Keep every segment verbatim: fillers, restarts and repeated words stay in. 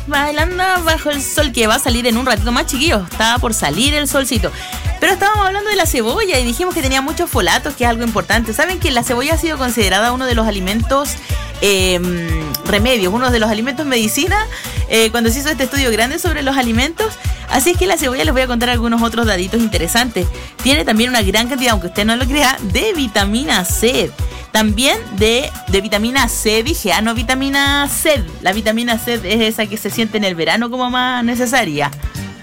bailando bajo el sol, que va a salir en un ratito más, chiquillos. Estaba por salir el solcito. Pero estábamos hablando de la cebolla y dijimos que tenía muchos folatos, que es algo importante. ¿Saben que la cebolla ha sido considerada uno de los alimentos eh, remedios, uno de los alimentos medicina, eh, cuando se hizo este estudio grande sobre los alimentos? Así es que la cebolla, les voy a contar algunos otros daditos interesantes. Tiene también una gran cantidad, aunque usted no lo crea, de vitamina C. También de, de vitamina C, dije, ah, no vitamina C. La vitamina C es esa que se siente en el verano como más necesaria.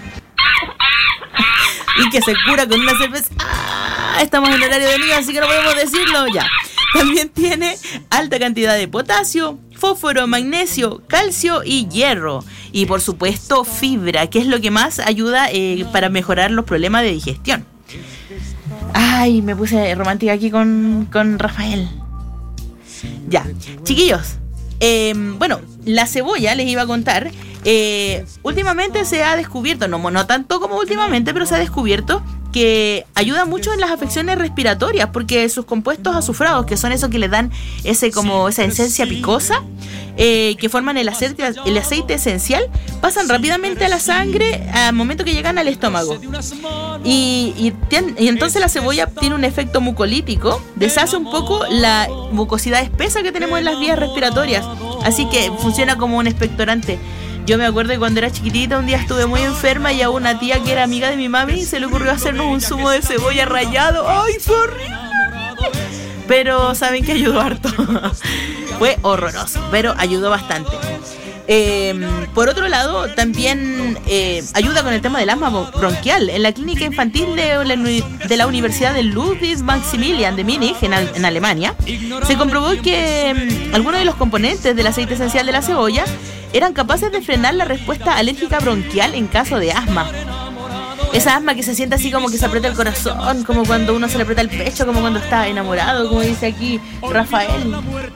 Y que se cura con una cerveza. ¡Ah! Estamos en horario de niños, así que no podemos decirlo ya. También tiene alta cantidad de potasio, fósforo, magnesio, calcio y hierro. Y por supuesto fibra, que es lo que más ayuda eh, para mejorar los problemas de digestión. Ay, me puse romántica aquí con, con Rafael. Ya, chiquillos. Eh, bueno, la cebolla, les iba a contar. Eh, últimamente se ha descubierto, no, no tanto como últimamente, pero se ha descubierto que ayuda mucho en las afecciones respiratorias, porque sus compuestos azufrados, que son esos que le dan ese como esa esencia picosa, eh, que forman el aceite, el aceite esencial, pasan rápidamente a la sangre al momento que llegan al estómago. Y, y, ten, y entonces la cebolla tiene un efecto mucolítico, deshace un poco la mucosidad espesa que tenemos en las vías respiratorias, así que funciona como un expectorante. Yo me acuerdo que cuando era chiquitita un día estuve muy enferma y a una tía que era amiga de mi mami se le ocurrió hacernos un zumo de cebolla rallado. ¡Ay, fue horrible! Pero saben que ayudó harto. Fue horroroso, pero ayudó bastante. Eh, por otro lado, también eh, ayuda con el tema del asma bronquial. En la clínica infantil de la, de la Universidad de Ludwig Maximilian de Múnich, en, en Alemania, se comprobó que eh, algunos de los componentes del aceite esencial de la cebolla eran capaces de frenar la respuesta alérgica bronquial en caso de asma. Esa asma que se siente así como que se aprieta el corazón, como cuando uno se le aprieta el pecho, como cuando está enamorado, como dice aquí Rafael.